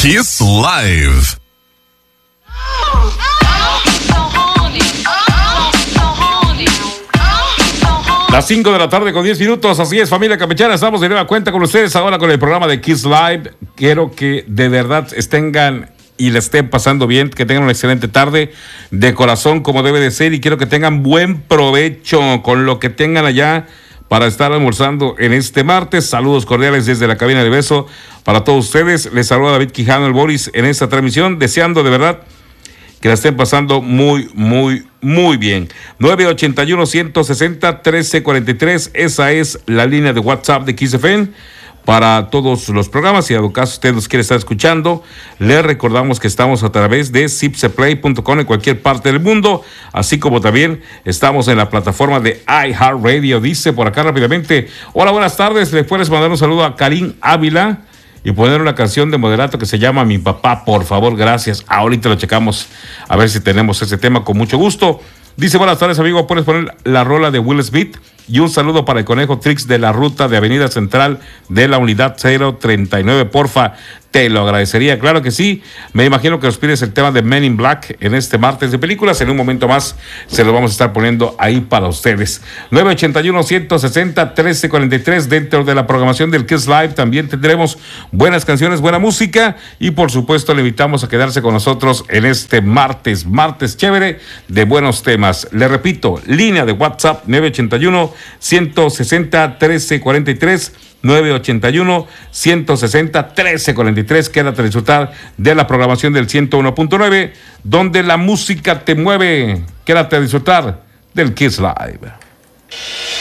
Kiss Live. Las 5 de la tarde con 10 minutos, así es, familia campechana, estamos de nueva cuenta con ustedes ahora con el programa de Kiss Live. Quiero que de verdad tengan y le estén pasando bien, que tengan una excelente tarde de corazón como debe de ser, y quiero que tengan buen provecho con lo que tengan allá para estar almorzando en este martes. Saludos cordiales desde la cabina de Beso para todos ustedes. Les saluda David Quijano, el Boris, en esta transmisión, deseando de verdad que la estén pasando muy bien. 981-160-1343, esa es la línea de WhatsApp de Kiss FM para todos los programas. Si a caso usted nos quiere estar escuchando, le recordamos que estamos a través de zipseplay.com en cualquier parte del mundo, así como también estamos en la plataforma de iHeartRadio. Dice por acá rápidamente: hola, buenas tardes, le puedes mandar un saludo a Karim Ávila y poner una canción de Moderato que se llama Mi Papá, por favor, gracias. Ahorita lo checamos a ver si tenemos ese tema con mucho gusto. Dice: buenas tardes, amigo, puedes poner la rola de Will Smith. Y un saludo para el Conejo Trix de la ruta de Avenida Central de la Unidad 039, porfa, te lo agradecería. Claro que sí, me imagino que nos pides el tema de Men in Black en este martes de películas. En un momento más se lo vamos a estar poniendo ahí para ustedes. 981-160-1343, dentro de la programación del Kiss Live también tendremos buenas canciones, buena música, y por supuesto le invitamos a quedarse con nosotros en este martes chévere de buenos temas. Le repito, línea de WhatsApp 981-160-1343, 981-160-1343. Quédate a disfrutar de la programación del 101.9, donde la música te mueve. Quédate a disfrutar del Kiss Live.